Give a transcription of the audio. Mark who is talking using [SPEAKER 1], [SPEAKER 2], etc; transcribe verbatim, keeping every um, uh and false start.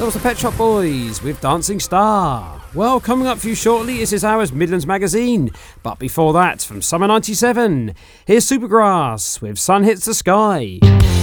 [SPEAKER 1] That was the Pet Shop Boys with Dancing Star. Well, coming up for you shortly is this hour's Midlands Magazine. But before that, from Summer ninety-seven, here's Supergrass with Sun Hits the Sky.